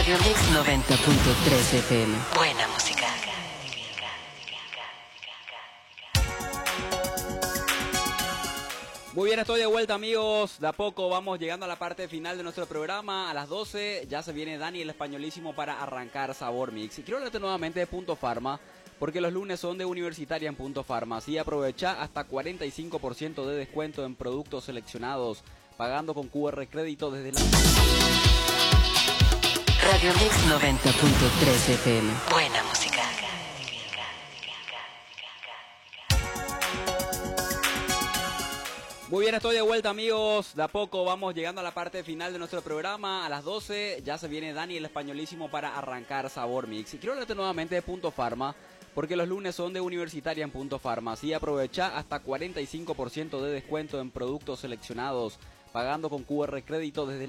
Radio Mix 90.3 FM. Buena música. Muy bien, estoy de vuelta, amigos. De a poco vamos llegando a la parte final de nuestro programa. A las 12 ya se viene Dani el Españolísimo para arrancar Sabor Mix. Y quiero hablarte nuevamente de Punto Farma, porque los lunes son de Universitaria en Punto Farma. Así aprovecha hasta 45% de descuento en productos seleccionados, pagando con QR crédito desde la... Radio Mix 90.3 FM. Buena música. Muy bien, estoy de vuelta, amigos. De a poco vamos llegando a la parte final de nuestro programa. A las 12 ya se viene Dani el Españolísimo para arrancar Sabor Mix. Y quiero hablarte nuevamente de Punto Farma, porque los lunes son de Universitaria en Punto Farma. Así aprovecha hasta 45% de descuento en productos seleccionados, pagando con QR crédito desde